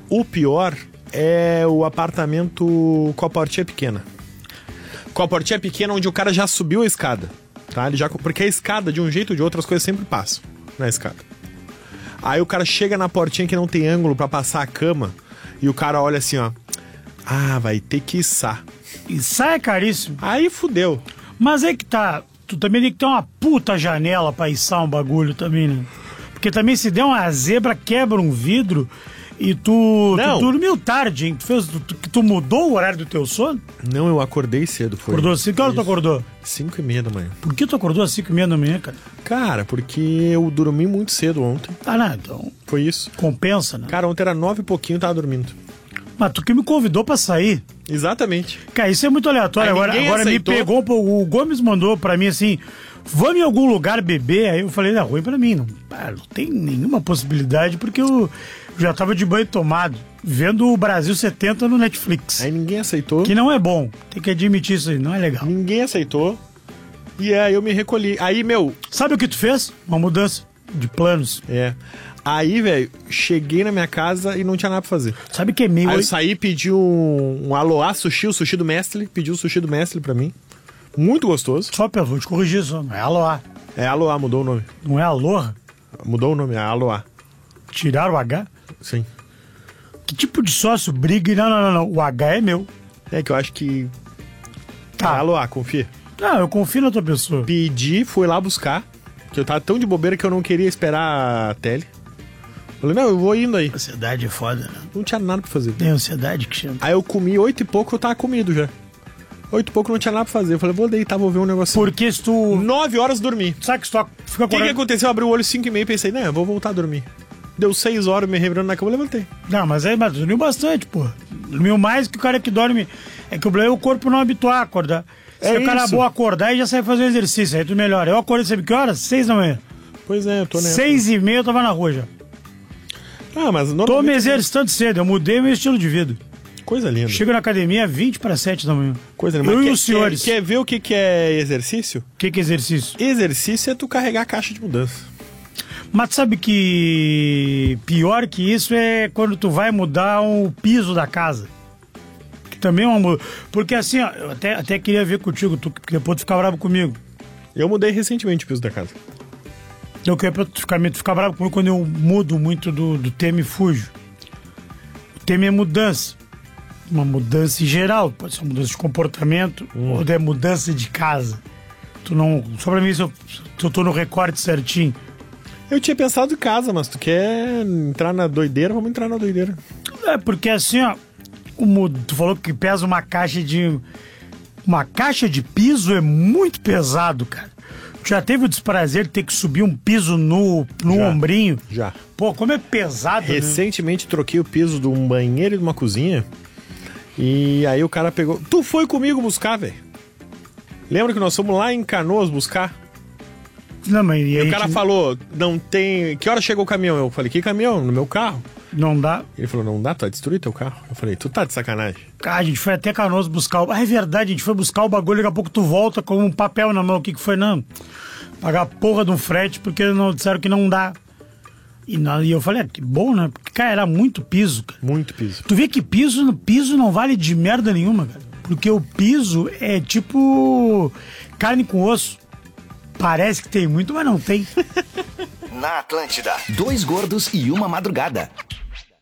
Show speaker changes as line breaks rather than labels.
o pior é o apartamento com a portinha pequena. Com a portinha pequena onde o cara já subiu a escada, tá? Porque a escada, de um jeito ou de outro, as coisas sempre passam na escada. Aí o cara chega na portinha que não tem ângulo pra passar a cama e o cara olha assim, ó. Ah, vai ter que içar.
Içar é caríssimo.
Aí fudeu.
Mas é que tá, tu também tem que ter uma puta janela pra içar um bagulho também, né? Porque também se der uma zebra, quebra um vidro e tu dormiu tarde, hein? Tu mudou o horário do teu sono?
Não, eu acordei cedo.
Acordou às 5? Que hora tu acordou?
5:30 da manhã.
Por que tu acordou às 5:30 da manhã, cara?
Cara, porque eu dormi muito cedo ontem.
Ah, não, então...
Foi isso.
Compensa, né?
Cara, ontem era 9 e pouquinho, eu tava dormindo.
Mas tu que me convidou pra sair.
Exatamente.
Cara, isso é muito aleatório. Agora me pegou, o Gomes mandou pra mim assim, vamos em algum lugar beber. Aí eu falei, não, ruim pra mim. Não tem nenhuma possibilidade, porque eu já tava de banho tomado, vendo o Brasil 70 no Netflix.
Aí ninguém aceitou.
Que não é bom. Tem que admitir isso aí, não é legal.
Ninguém aceitou. E aí eu me recolhi. Aí,
Sabe o que tu fez? Uma mudança de planos.
É. Aí, velho, cheguei na minha casa e não tinha nada pra fazer.
Sabe que é meio...
Aí eu saí e pedi um Aloha sushi, o sushi do Mestre. Pedi o sushi do Mestre pra mim. Muito gostoso.
Só, Pedro, vou te corrigir só. Não é Aloha.
É Aloha, mudou o nome.
Não é Aloha?
Mudou o nome, é Aloha.
Tiraram o H?
Sim.
Que tipo de sócio briga e não. O H é meu.
É que eu acho que...
Tá.
Aloha, confia.
Não, eu confio na tua pessoa.
Pedi, fui lá buscar. Que eu tava tão de bobeira que eu não queria esperar a tele. Falei, não, eu vou indo aí.
Ansiedade é foda, né?
Não tinha nada pra fazer.
Tem ansiedade que chama.
Aí eu comi 8 e pouco, eu tava comido já. 8 e pouco, não tinha nada pra fazer. Eu falei, vou deitar, vou ver um negocinho.
Porque se tu...
9 horas dormi.
Sabe que se tu fica
O que aconteceu? Eu abri o olho 5:30 e pensei, eu vou voltar a dormir. Deu 6 horas me revirando na cama, eu levantei.
Não, mas tu dormiu bastante, pô. Dormiu mais que o cara que dorme. É que o problema é o corpo não habituar a acordar. Se o cara é bom acordar e já sai fazer um exercício, aí tu melhora. Eu acordei, sabe que horas? 6 da manhã.
Pois é, eu tô nessa.
6:30 eu tava na rua já.
Ah, mas normalmente...
Tô me exercitando cedo, eu mudei meu estilo de vida.
Coisa linda.
Chego na academia 20:07 da manhã.
Coisa linda.
Eu
Mas
e os senhores.
Quer ver o que é exercício?
O que é exercício?
Exercício é tu carregar a caixa de mudança.
Mas sabe que pior que isso é quando tu vai mudar o piso da casa. Que também é uma mudança. Porque assim, ó, eu até queria ver contigo, porque depois tu ficar bravo comigo.
Eu mudei recentemente o piso da casa.
Eu queria pra tu ficar bravo comigo quando eu mudo muito do tema e fujo. O tema é mudança. Uma mudança em geral, pode ser uma mudança de comportamento ou é mudança de casa. Tu não. Só pra mim, se eu tô no recorte certinho.
Eu tinha pensado em casa, mas tu quer entrar na doideira, vamos entrar na doideira.
É, porque assim, ó, tu falou que pesa uma caixa de... Uma caixa de piso é muito pesado, cara. Tu já teve o desprazer de ter que subir um piso no ombrinho?
Já.
Pô, como é pesado,
Recentemente troquei o piso de um banheiro e de uma cozinha. E aí o cara pegou... Tu foi comigo buscar, velho. Lembra que nós fomos lá em Canoas buscar?
Não, mas
E o cara falou, não tem... Que hora chegou o caminhão? Eu falei, que caminhão? No meu carro.
Não dá.
Ele falou, não dá, tu vai destruir teu carro. Eu falei, tu tá de sacanagem.
Cara, a gente foi até Canoas buscar o... Ah, é verdade, a gente foi buscar o bagulho, daqui a pouco tu volta com um papel na mão. O que foi? Não, pagar a porra de um frete porque não disseram que não dá. E eu falei, que bom, né? Porque, cara, era muito piso, cara.
Muito piso.
Tu vê que piso não vale de merda nenhuma, cara. Porque o piso é tipo carne com osso. Parece que tem muito, mas não tem.
Na Atlântida, 2 gordos e uma madrugada.